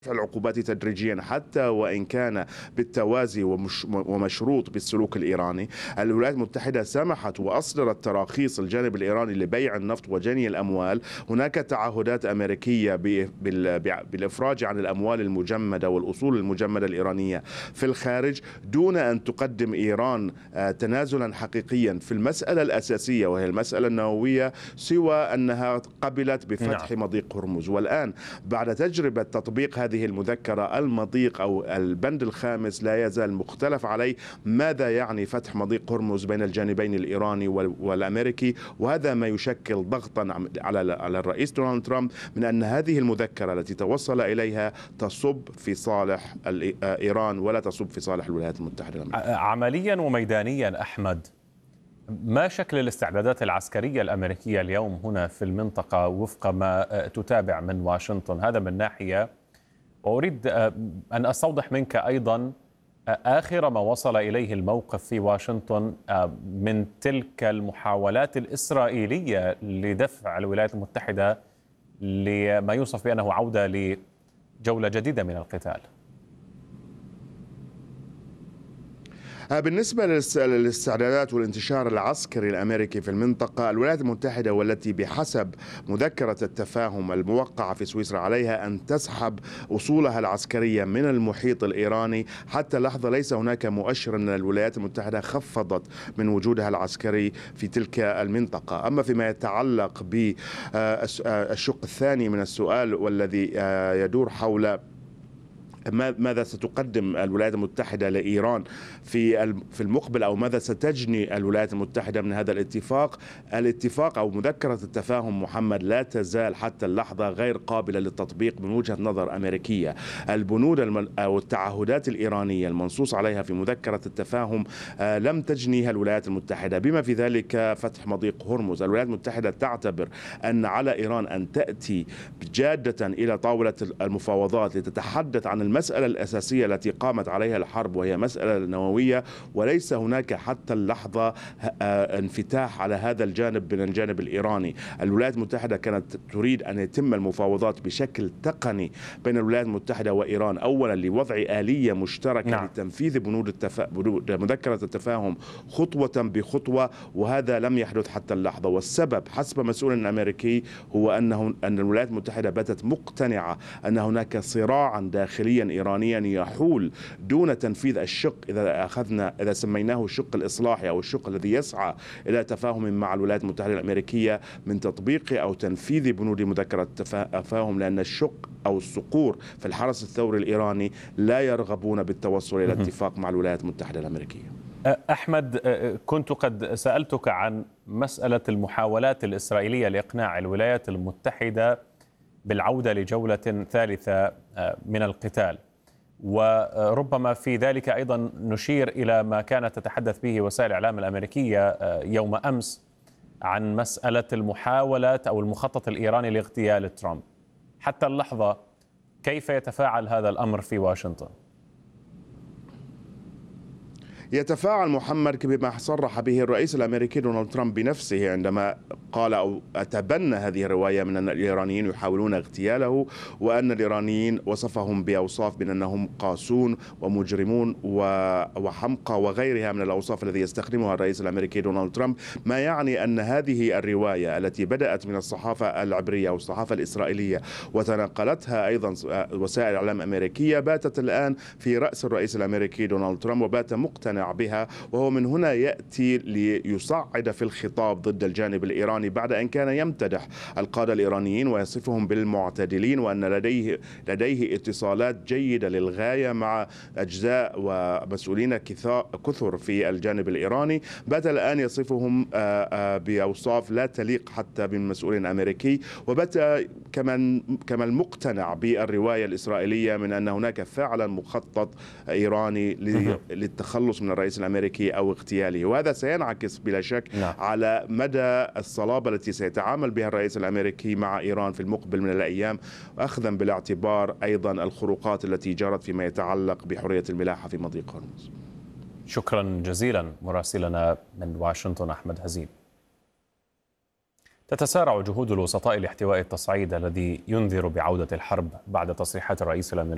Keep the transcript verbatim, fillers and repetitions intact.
العقوبات تدريجيا حتى وإن كان بالتوازي ومش ومشروط بالسلوك الإيراني. الولايات المتحدة سمحت وأصدرت تراخيص الجانب الإيراني لبيع النفط وجني الأموال. هناك تعهدات أمريكية بالإفراج عن الأموال المجمدة والأصول المجمدة الإيرانية في الخارج دون أن تقدم إيران تنازلا حقيقيا في المسألة الأساسية وهي المسألة النووية، سوى أنها قبلت بفتح نعم. مضيق هرمز. والآن بعد تجربة تطبيق هذه هذه المذكرة، المضيق أو البند الخامس لا يزال مختلف عليه. ماذا يعني فتح مضيق هرمز بين الجانبين الإيراني والأمريكي؟ وهذا ما يشكل ضغطا على على الرئيس دونالد ترامب من أن هذه المذكرة التي توصل إليها تصب في صالح إيران ولا تصب في صالح الولايات المتحدة الأمريكية. عمليا وميدانيا أحمد، ما شكل الاستعدادات العسكرية الأمريكية اليوم هنا في المنطقة وفق ما تتابع من واشنطن؟ هذا من ناحية. وأريد أن أستوضح منك أيضا آخر ما وصل إليه الموقف في واشنطن من تلك المحاولات الإسرائيلية لدفع الولايات المتحدة لما يوصف بأنه عودة لجولة جديدة من القتال. بالنسبة للاستعدادات والانتشار العسكري الأمريكي في المنطقة، الولايات المتحدة والتي بحسب مذكرة التفاهم الموقعة في سويسرا عليها أن تسحب أصولها العسكرية من المحيط الإيراني، حتى اللحظة ليس هناك مؤشر أن الولايات المتحدة خفضت من وجودها العسكري في تلك المنطقة. أما فيما يتعلق بالشق الثاني من السؤال والذي يدور حول ماذا ستقدم الولايات المتحدة لإيران في في المقبل، أو ماذا ستجني الولايات المتحدة من هذا الاتفاق؟ الاتفاق أو مذكرة التفاهم محمد لا تزال حتى اللحظة غير قابلة للتطبيق من وجهة نظر أمريكية. البنود أو التعهدات الإيرانية المنصوص عليها في مذكرة التفاهم لم تجنيها الولايات المتحدة، بما في ذلك فتح مضيق هرمز. الولايات المتحدة تعتبر أن على إيران أن تأتي جادة إلى طاولة المفاوضات لتتحدث عن المسألة الأساسية التي قامت عليها الحرب، وهي مسألة نووية، وليس هناك حتى اللحظة انفتاح على هذا الجانب من الجانب الإيراني. الولايات المتحدة كانت تريد أن يتم المفاوضات بشكل تقني بين الولايات المتحدة وإيران، أولا لوضع آلية مشتركة نعم. لتنفيذ بنود, التفا... بنود مذكرة التفاهم خطوة بخطوة، وهذا لم يحدث حتى اللحظة. والسبب حسب مسؤول أمريكي هو أنه أن الولايات المتحدة باتت مقتنعة أن هناك صراعا داخليا إيرانيا يحول دون تنفيذ الشق، إذا أخذنا إذا سميناه الشق الإصلاحي أو الشق الذي يسعى إلى تفاهم مع الولايات المتحدة الأمريكية، من تطبيق أو تنفيذ بنود مذكرة التفاهم، لأن الشق أو الصقور في الحرس الثوري الإيراني لا يرغبون بالتوصل إلى اتفاق مع الولايات المتحدة الأمريكية. أحمد، كنت قد سألتك عن مسألة المحاولات الإسرائيلية لإقناع الولايات المتحدة بالعودة لجولة ثالثة من القتال، وربما في ذلك أيضا نشير إلى ما كانت تتحدث به وسائل الإعلام الأمريكية يوم أمس عن مسألة المحاولات أو المخطط الإيراني لاغتيال ترامب. حتى اللحظة كيف يتفاعل هذا الأمر في واشنطن؟ يتفاعل محمد بما صرح به الرئيس الأمريكي دونالد ترامب بنفسه عندما قال أو تبنى هذه الرواية من أن الإيرانيين يحاولون اغتياله، وأن الإيرانيين وصفهم بأوصاف من أنهم قاسون ومجرمون وحمقى وغيرها من الأوصاف التي يستخدمها الرئيس الأمريكي دونالد ترامب. ما يعني أن هذه الرواية التي بدأت من الصحافة العبرية أو الصحافة الإسرائيلية وتناقلتها أيضا وسائل إعلام أمريكية باتت الآن في رأس الرئيس الأمريكي دونالد ترامب، وبات مقتنع بها، وهو من هنا يأتي ليصعد في الخطاب ضد الجانب الإيراني بعد أن كان يمتدح القادة الإيرانيين ويصفهم بالمعتدلين، وأن لديه لديه اتصالات جيدة للغاية مع أجزاء ومسؤولين كثر في الجانب الإيراني. بات الآن يصفهم بأوصاف لا تليق حتى بالمسؤول أمريكي، وبات كمان كما المقتنع بالرواية الإسرائيلية من أن هناك فعلا مخطط إيراني للتخلص من الرئيس الأمريكي أو اغتياله، وهذا سينعكس بلا شك لا. على مدى الصلابة التي سيتعامل بها الرئيس الأمريكي مع إيران في المقبل من الأيام، أخذا بالاعتبار أيضا الخروقات التي جرت فيما يتعلق بحرية الملاحة في مضيق هرمز. شكرا جزيلا مراسلنا من واشنطن أحمد هزيم. تتسارع جهود الوسطاء لاحتواء التصعيد الذي ينذر بعودة الحرب بعد تصريحات الرئيس الأمريكي